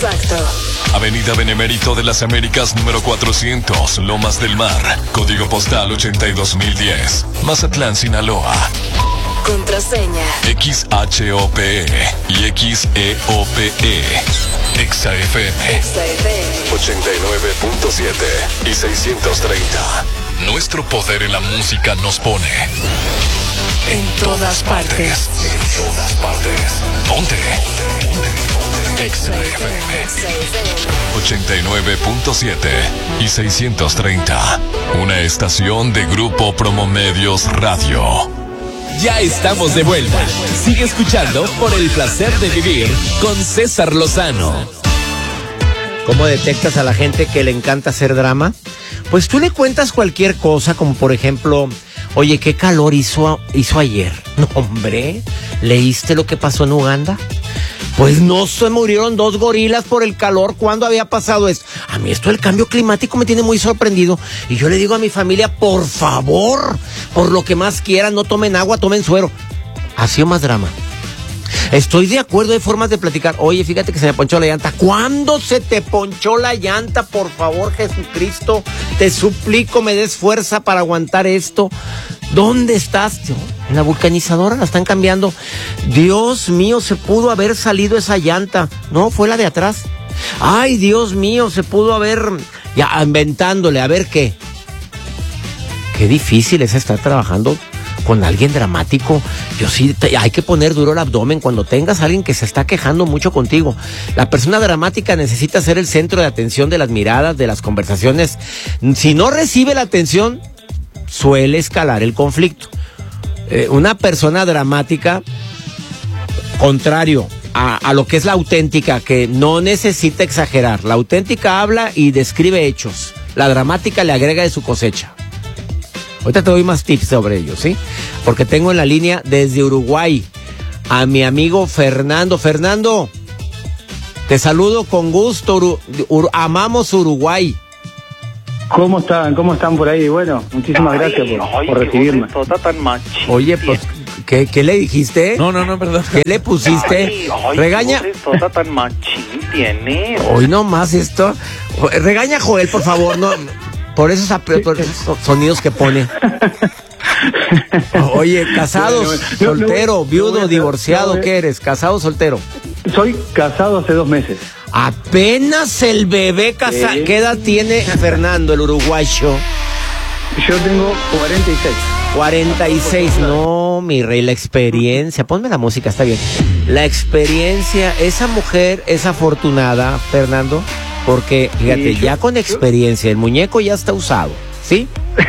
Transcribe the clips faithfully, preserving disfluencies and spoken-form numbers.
Exacto. Avenida Benemérito de las Américas número cuatrocientos, Lomas del Mar. Código postal ochenta y dos mil diez. Mazatlán, Sinaloa. Contraseña X H O P E y X E O P E. Exa F M. Exa F M. ochenta y nueve punto siete y seiscientos treinta. Nuestro poder en la música nos pone En todas partes. En todas partes. Ponte. Exa F M. Exa F M. ochenta y nueve punto siete y seiscientos treinta. Una estación de Grupo Promomedios Radio. Ya estamos de vuelta. Sigue escuchando Por el Placer de Vivir con César Lozano. ¿Cómo detectas a la gente que le encanta hacer drama? Pues tú le cuentas cualquier cosa, como por ejemplo, oye, ¿qué calor hizo, hizo ayer? No, hombre, ¿leíste lo que pasó en Uganda? Pues no, se murieron dos gorilas por el calor. ¿Cuándo había pasado esto? A mí esto del cambio climático me tiene muy sorprendido. Y yo le digo a mi familia, por favor, por lo que más quieran, no tomen agua, tomen suero. Así o más drama. Estoy de acuerdo, hay formas de platicar. Oye, fíjate que se me ponchó la llanta. ¿Cuándo se te ponchó la llanta? Por favor, Jesucristo, te suplico, me des fuerza para aguantar esto. ¿Dónde estás? En la vulcanizadora la están cambiando. Dios mío, se pudo haber salido esa llanta. No, fue la de atrás. Ay, Dios mío, se pudo haber... Ya, inventándole, a ver qué. Qué difícil es estar trabajando con alguien dramático. Yo sí, te, hay que poner duro el abdomen cuando tengas a alguien que se está quejando mucho contigo. La persona dramática necesita ser el centro de atención de las miradas, de las conversaciones. Si no recibe la atención, suele escalar el conflicto. Eh, una persona dramática, contrario a, a lo que es la auténtica, que no necesita exagerar. La auténtica habla y describe hechos. La dramática le agrega de su cosecha. Ahorita te doy más tips sobre ello, ¿sí? Porque tengo en la línea desde Uruguay a mi amigo Fernando. Fernando, te saludo con gusto. Uru, Uru, amamos Uruguay. ¿Cómo están? ¿Cómo están por ahí? Bueno, muchísimas ay, gracias por, ay, por recibirme. Tan Oye, pues, ¿qué, ¿qué le dijiste? No, no, no, perdón. ¿Qué le pusiste? Ay, ay, Regaña. ¿Qué tan machín tienes? Hoy nomás esto. Regaña a Joel, por favor, no... Por esos, por esos sonidos que pone. Oye, casado, no, no, soltero, no, no, viudo, no, divorciado, no, ¿qué eres? ¿Casado o soltero? Soy casado hace dos meses. Apenas el bebé casa. ¿Sí? ¿Qué edad tiene Fernando, el uruguayo? Yo tengo cuarenta y seis. cuarenta y seis, no, mi rey, la experiencia. Ponme la música, está bien. La experiencia, esa mujer es afortunada, Fernando. Porque, fíjate, sí, ya con experiencia, el muñeco ya está usado, ¿sí?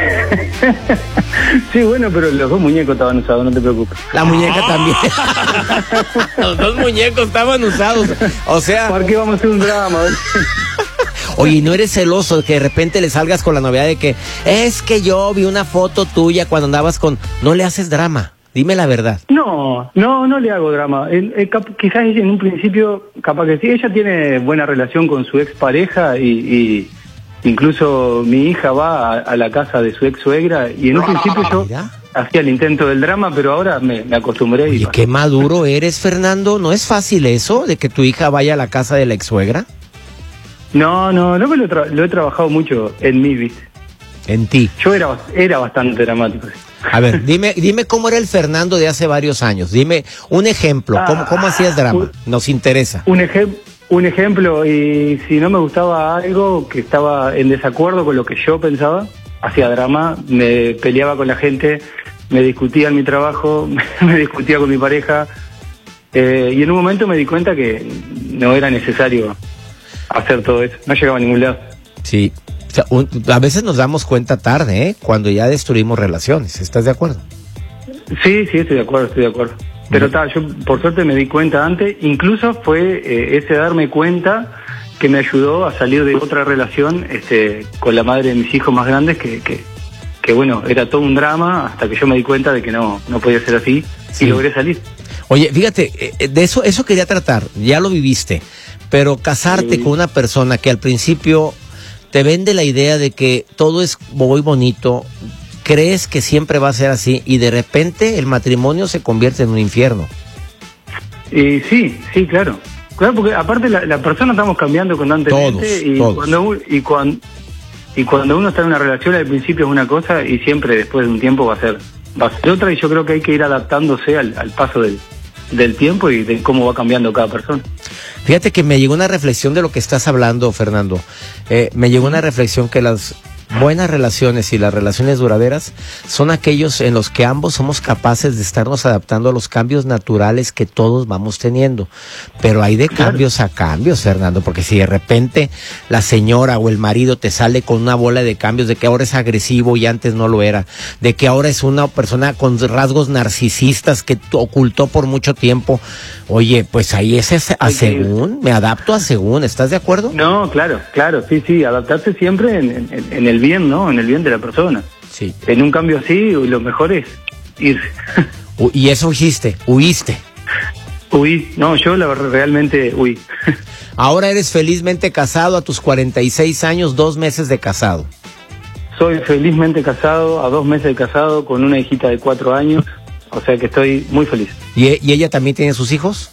Sí, bueno, pero los dos muñecos estaban usados, no te preocupes. La muñeca también. Los dos muñecos estaban usados. O sea... ¿Por qué vamos a hacer un drama? Oye, ¿no eres celoso de que de repente le salgas con la novedad de que es que yo vi una foto tuya cuando andabas con... No le haces drama? Dime la verdad. No, no, no le hago drama. El, el, quizás en un principio, capaz que sí, ella tiene buena relación con su expareja y, y incluso mi hija va a, a la casa de su ex suegra y en un principio yo Mira. hacía el intento del drama, pero ahora me, me acostumbré. Oye, y qué maduro eres, Fernando. ¿No es fácil eso de que tu hija vaya a la casa de la ex suegra? No, no, no, lo, tra- lo he trabajado mucho en mí, ¿viste? En ti. Yo era, era bastante dramático. A ver, dime, dime cómo era el Fernando de hace varios años. Dime un ejemplo. ¿Cómo, cómo hacías drama? Nos interesa. Un, ejem- un ejemplo, y si no me gustaba algo que estaba en desacuerdo con lo que yo pensaba, hacía drama, me peleaba con la gente, me discutía en mi trabajo, me discutía con mi pareja, eh, y en un momento me di cuenta que no era necesario hacer todo eso. No llegaba a ningún lado. Sí. O sea, un, a veces nos damos cuenta tarde, ¿eh? Cuando ya destruimos relaciones. ¿Estás de acuerdo? Sí, sí, estoy de acuerdo, estoy de acuerdo. Pero ta, yo por suerte me di cuenta antes. Incluso fue eh, ese darme cuenta que me ayudó a salir de otra relación este, con la madre de mis hijos más grandes, que, que, que bueno, era todo un drama hasta que yo me di cuenta de que no, no podía ser así, sí. Y logré salir. Oye, fíjate, de eso, eso quería tratar, ya lo viviste, pero casarte sí. con una persona que al principio te vende la idea de que todo es muy bonito, crees que siempre va a ser así y de repente el matrimonio se convierte en un infierno. Eh, sí, sí, claro. Claro, porque aparte la, la persona estamos cambiando constantemente Todos, y, todos. Cuando, y, cuando, y cuando uno está en una relación al principio es una cosa y siempre después de un tiempo va a ser, va a ser otra, y yo creo que hay que ir adaptándose al, al paso del, del tiempo y de cómo va cambiando cada persona. Fíjate que me llegó una reflexión de lo que estás hablando, Fernando. Eh, me llegó una reflexión que las buenas relaciones y las relaciones duraderas son aquellos en los que ambos somos capaces de estarnos adaptando a los cambios naturales que todos vamos teniendo. Pero hay de Claro. cambios a cambios, Fernando, porque si de repente la señora o el marido te sale con una bola de cambios de que ahora es agresivo y antes no lo era, de que ahora es una persona con rasgos narcisistas que t- ocultó por mucho tiempo, oye, pues ahí es ese, a Hay que ir. según, me adapto a según, ¿estás de acuerdo? No, claro, claro, sí, sí, adaptarse siempre en, en, en el bien, ¿no? En el bien de la persona. Sí. En un cambio así, lo mejor es irse. U- y eso hiciste, huiste. Huí, no, yo la verdad realmente huí. Ahora eres felizmente casado a tus cuarenta y seis años, dos meses de casado. Soy felizmente casado, a dos meses de casado, con una hijita de cuatro años, o sea que estoy muy feliz. ¿Y, e- y ella también tiene sus hijos?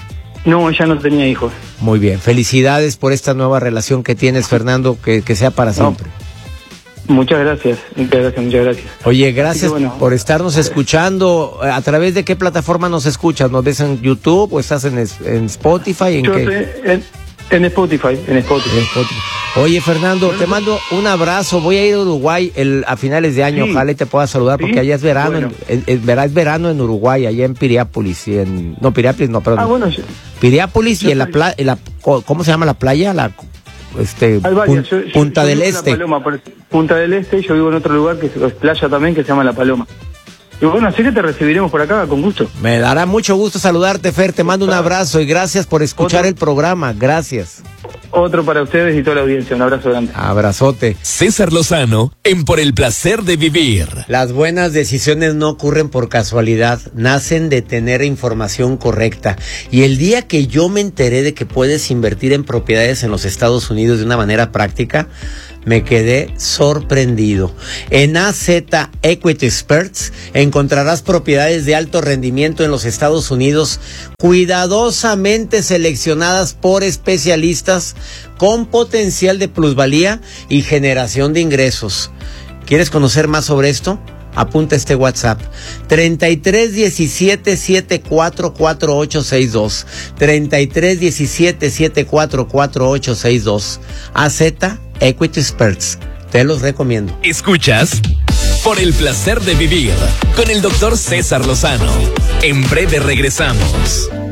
No, ella no tenía hijos. Muy bien, felicidades por esta nueva relación que tienes, Fernando, que, que sea para siempre. Muchas gracias, muchas gracias, muchas gracias. Oye, gracias Así que bueno. por estarnos escuchando. ¿A través de qué plataforma nos escuchas? ¿Nos ves en YouTube o estás en, es- en Spotify? ¿En Yo qué? estoy en, en Spotify, en Spotify. En Spotify. Oye, Fernando, te mando un abrazo. Voy a ir a Uruguay el, a finales de año. Sí. Ojalá y te pueda saludar, Sí. porque allá es verano. Bueno. En, en- verá, es verano en Uruguay, allá en Piriápolis. Y en, no, Piriápolis, no, perdón. Ah, bueno, yo- Piriápolis y Yo en la soy- playa, la, ¿cómo se llama la playa? La, este, hay varias. Pun- Yo- yo- Punta yo del vivo en La Este. Paloma, por- Punta del Este, yo vivo en otro lugar que es, es playa también, que se llama La Paloma. Y bueno, así que te recibiremos por acá, con gusto. Me dará mucho gusto saludarte, Fer. Te mando un abrazo y gracias por escuchar Otro. el programa. Gracias. Otro para ustedes y toda la audiencia. Un abrazo grande. Abrazote. César Lozano en Por el Placer de Vivir. Las buenas decisiones no ocurren por casualidad, nacen de tener información correcta. Y el día que yo me enteré de que puedes invertir en propiedades en los Estados Unidos de una manera práctica, me quedé sorprendido. En A Z Equity Experts encontrarás propiedades de alto rendimiento en los Estados Unidos, cuidadosamente seleccionadas por especialistas con potencial de plusvalía y generación de ingresos. ¿Quieres conocer más sobre esto? Apunta este WhatsApp: treinta y tres diecisiete setenta y cuatro cuarenta y ocho sesenta y dos, treinta y tres diecisiete setenta y cuatro cuarenta y ocho sesenta y dos. A Z Equity Experts, te los recomiendo. Escuchas Por el Placer de Vivir con el doctor César Lozano. En breve regresamos.